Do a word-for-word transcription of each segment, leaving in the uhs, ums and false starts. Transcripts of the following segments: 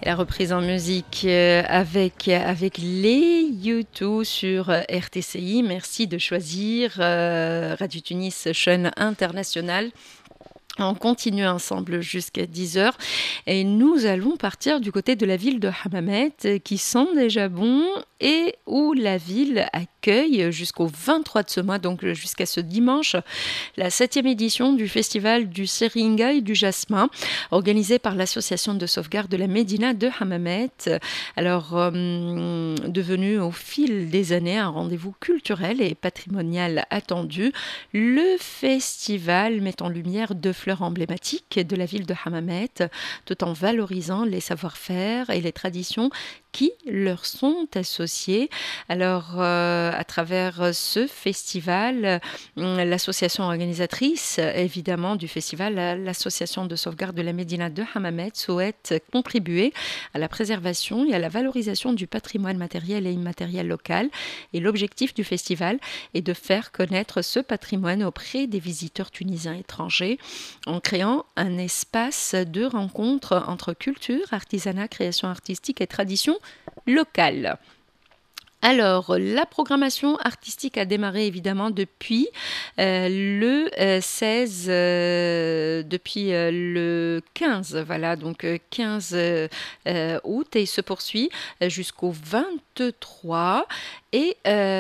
Et la reprise en musique euh, avec, avec les YouTube sur euh, R T C I. Merci de choisir euh, Radio Tunis chaîne internationale. On continue ensemble jusqu'à dix heures et nous allons partir du côté de la ville de Hammamet qui sent déjà bon et où la ville accueille jusqu'au vingt-trois de ce mois, donc jusqu'à ce dimanche, la septième édition du festival du Seringa et du Jasmin, organisé par l'association de sauvegarde de la Médina de Hammamet. Alors, euh, devenu au fil des années un rendez-vous culturel et patrimonial attendu, le festival met en lumière deux fleurs emblématiques de la ville de Hammamet, tout en valorisant les savoir-faire et les traditions qui leur sont associés. Alors, euh, à travers ce festival, l'association organisatrice, évidemment, du festival, l'association de sauvegarde de la Médina de Hammamet, souhaite contribuer à la préservation et à la valorisation du patrimoine matériel et immatériel local. Et l'objectif du festival est de faire connaître ce patrimoine auprès des visiteurs tunisiens étrangers en créant un espace de rencontre entre culture, artisanat, création artistique et tradition locale. Alors, la programmation artistique a démarré évidemment depuis euh, le euh, seize, euh, depuis euh, le quinze, voilà, donc euh, quinze euh, août et se poursuit euh, jusqu'au vingt-trois. Et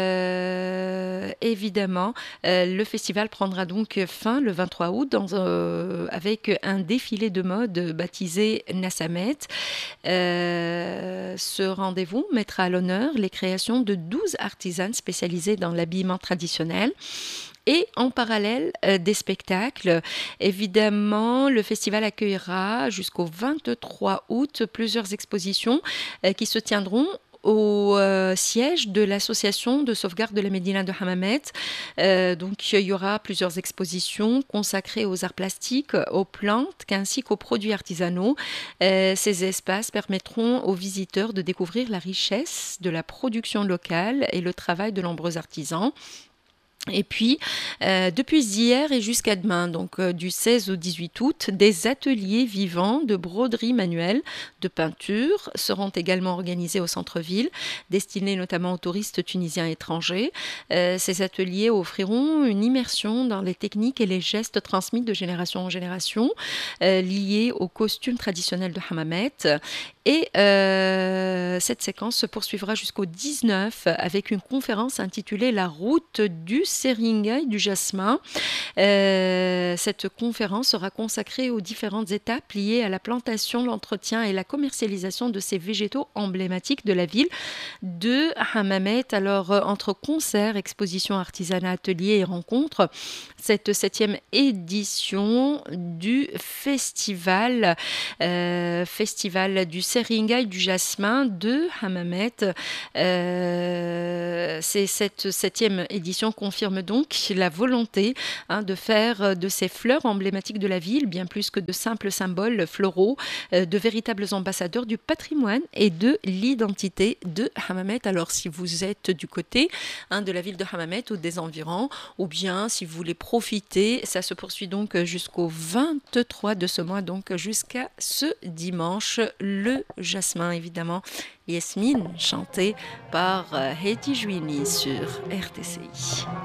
euh, évidemment, euh, le festival prendra donc fin le vingt-trois août dans, euh, avec un défilé de mode baptisé Nassamet. Euh, ce rendez-vous mettra à l'honneur les créations de douze artisanes spécialisées dans l'habillement traditionnel. Et en parallèle euh, des spectacles, évidemment, le festival accueillera jusqu'au vingt-trois août plusieurs expositions euh, qui se tiendront au euh, siège de l'association de sauvegarde de la Médina de Hammamet. Euh, donc, il y aura plusieurs expositions consacrées aux arts plastiques, aux plantes, ainsi qu'aux produits artisanaux. Euh, ces espaces permettront aux visiteurs de découvrir la richesse de la production locale et le travail de nombreux artisans. Et puis, euh, depuis hier et jusqu'à demain, donc euh, du seize au dix-huit août, des ateliers vivants de broderie manuelle, de peinture seront également organisés au centre-ville, destinés notamment aux touristes tunisiens étrangers. Euh, ces ateliers offriront une immersion dans les techniques et les gestes transmis de génération en génération, euh, liés aux costumes traditionnels de Hammamet. Et euh, cette séquence se poursuivra jusqu'au dix-neuf avec une conférence intitulée « La route du Seringa et du Jasmin ». Euh, cette conférence sera consacrée aux différentes étapes liées à la plantation, l'entretien et la commercialisation de ces végétaux emblématiques de la ville de Hammamet. Alors, entre concerts, expositions, artisanat, ateliers et rencontres, cette septième édition du festival, euh, festival du Seringa et du Jasmin de Hammamet. Euh, c'est cette septième édition confirme donc la volonté hein, de faire de ces fleurs emblématiques de la ville, bien plus que de simples symboles floraux, euh, de véritables ambassadeurs du patrimoine et de l'identité de Hammamet. Alors si vous êtes du côté hein, de la ville de Hammamet ou des environs, ou bien si vous voulez profiter, ça se poursuit donc jusqu'au vingt-trois de ce mois, donc jusqu'à ce dimanche, le Jasmin évidemment, Yasmine, chantée par Hedi Jouini sur R T C I.